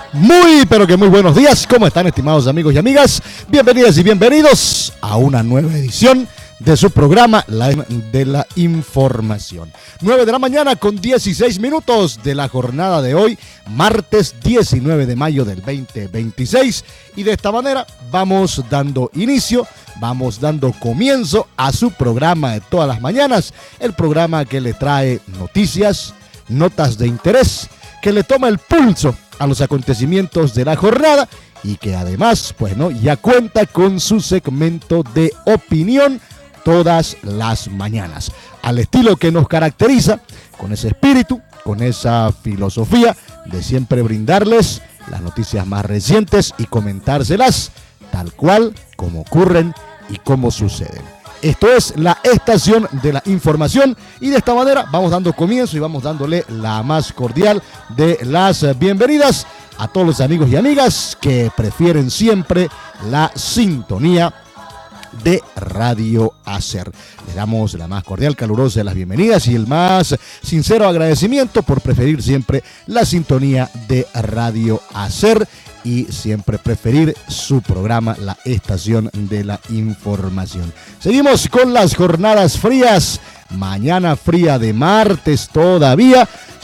Muy, pero que muy buenos días. ¿Cómo están, estimados amigos y amigas? Bienvenidas y bienvenidos a una nueva edición de su programa de la información. 9 de la mañana con 16 minutos de la jornada de hoy, martes 19 de mayo del 2026. Y de esta manera vamos dando inicio, vamos dando comienzo a su programa de todas las mañanas. El programa que le trae noticias, notas de interés, que le toma el pulso a los acontecimientos de la jornada y que además, pues no, ya cuenta con su segmento de opinión todas las mañanas, al estilo que nos caracteriza, con ese espíritu, con esa filosofía de siempre brindarles las noticias más recientes y comentárselas tal cual como ocurren y como suceden. Esto es la estación de la información y de esta manera vamos dando comienzo y vamos dándole la más cordial de las bienvenidas a todos los amigos y amigas que prefieren siempre la sintonía de Radio Hacer. Le damos la más cordial, calurosa de las bienvenidas y el más sincero agradecimiento por preferir siempre la sintonía de Radio Hacer y siempre preferir su programa, la estación de la información. Seguimos con las jornadas frías, mañana fría de martes todavía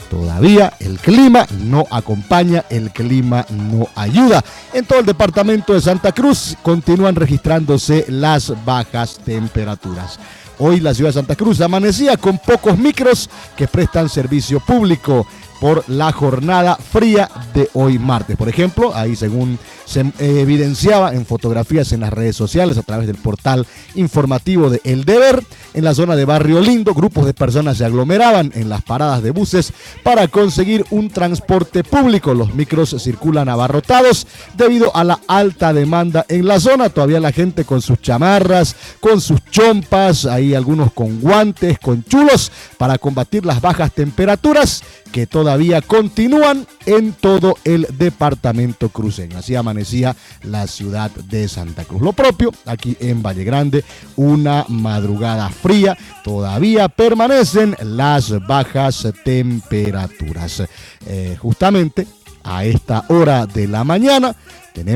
el clima no acompaña, el clima no ayuda. En todo el departamento de Santa Cruz continúan registrándose las bajas temperaturas. Hoy la ciudad de Santa Cruz amanecía con pocos micros que prestan servicio público por la jornada fría de hoy martes. Por ejemplo, ahí según se evidenciaba en fotografías en las redes sociales a través del portal informativo de El Deber, en la zona de Barrio Lindo, grupos de personas se aglomeraban en las paradas de buses para conseguir un transporte público. Los micros circulan abarrotados debido a la alta demanda en la zona. Todavía la gente con sus chamarras, con sus chompas, ahí algunos con guantes, con chulos, para combatir las bajas temperaturas que todavía continúan en todo el departamento cruceño. Así amanecía la ciudad de Santa Cruz. Lo propio aquí en Valle Grande, una madrugada fría, todavía permanecen las bajas temperaturas. Justamente a esta hora de la mañana tenemos